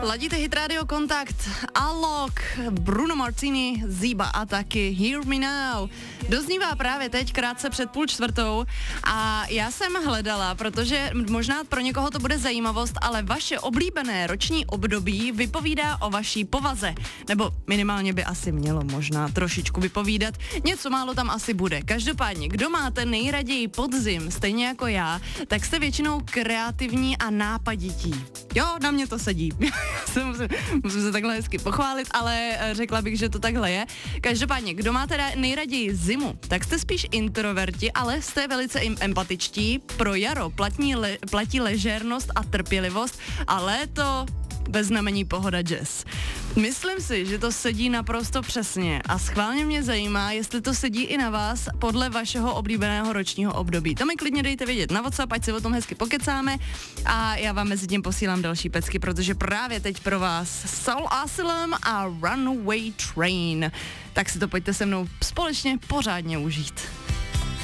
ladíte Hit Radio Kontakt, Alok, Bruno Martini, Zíba a taky Hear Me Now. Doznívá právě teď, krátce před 3:30 a já jsem hledala, protože možná pro někoho to bude zajímavost, ale vaše oblíbené roční období vypovídá o vaší povaze. Nebo minimálně by asi mělo možná trošičku vypovídat. Něco málo tam asi bude. Každopádně, kdo máte nejraději podzim, stejně jako já, tak jste většinou kreativní a nápadití. Jo, na mě to sedí. musím se takhle hezky pochválit, ale řekla bych, že to takhle je. Každopádně, kdo máte nejraději zimu, tak jste spíš introverti, ale jste velice empatičtí. Pro jaro platí ležérnost a trpělivost a léto bez znamení pohoda jazz. Myslím si, že to sedí naprosto přesně a schválně mě zajímá, jestli to sedí i na vás podle vašeho oblíbeného ročního období. To mi klidně dejte vědět na WhatsApp, ať si o tom hezky pokecáme a já vám mezi tím posílám další pecky, protože právě teď pro vás Soul Asylum a Runaway Train. Tak si to pojďte se mnou společně pořádně užít.